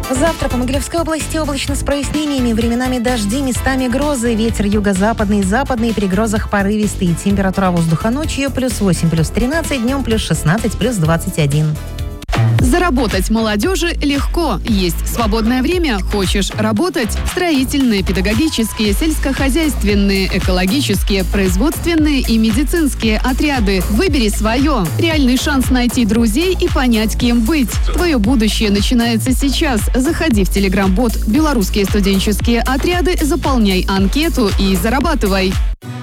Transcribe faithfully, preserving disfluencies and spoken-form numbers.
Завтра по Могилевской области облачно с прояснениями, временами дожди, местами грозы. Ветер юго-западный, западный, при грозах порывистый. Температура воздуха ночью плюс восемь, плюс тринадцать, днем плюс шестнадцать, плюс двадцать один. Заработать молодежи легко. Есть свободное время? Хочешь работать? Строительные, педагогические, сельскохозяйственные, экологические, производственные и медицинские отряды. Выбери свое. Реальный шанс найти друзей и понять, кем быть. Твое будущее начинается сейчас. Заходи в телеграм-бот «Белорусские студенческие отряды», заполняй анкету и зарабатывай.